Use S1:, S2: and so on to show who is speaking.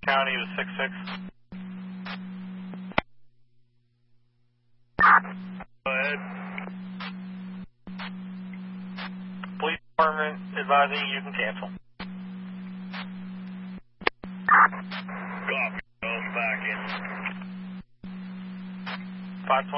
S1: County to 66.
S2: Go ahead.
S1: Police department advising you can cancel.
S2: Copy. Go back in.
S1: 520.